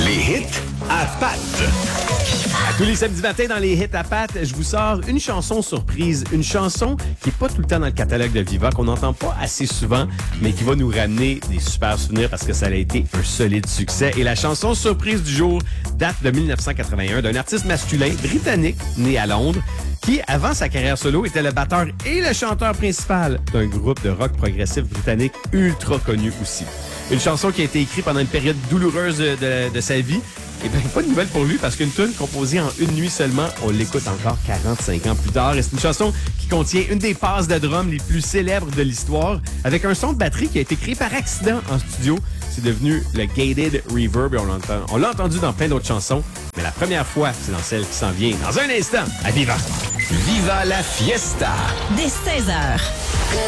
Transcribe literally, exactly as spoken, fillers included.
Les hits à Pat. À tous les samedis matins dans les hits à Pat, je vous sors une chanson surprise. Une chanson qui n'est pas tout le temps dans le catalogue de Viva, qu'on n'entend pas assez souvent, mais qui va nous ramener des super souvenirs parce que ça a été un solide succès. Et la chanson surprise du jour date de dix-neuf cent quatre-vingt-un d'un artiste masculin britannique né à Londres qui, avant sa carrière solo, était le batteur et le chanteur principal d'un groupe de rock progressif britannique ultra connu aussi. Une chanson qui a été écrite pendant une période douloureuse de, de, de sa vie. Et bien, pas de nouvelle pour lui, parce qu'une tune composée en une nuit seulement, on l'écoute encore quarante-cinq ans plus tard. Et c'est une chanson qui contient une des passes de drum les plus célèbres de l'histoire, avec un son de batterie qui a été créé par accident en studio. C'est devenu le Gated Reverb et on l'entend. On l'a entendu dans plein d'autres chansons, mais la première fois, c'est dans celle qui s'en vient dans un instant à Viva. Viva la fiesta! Dès seize heures.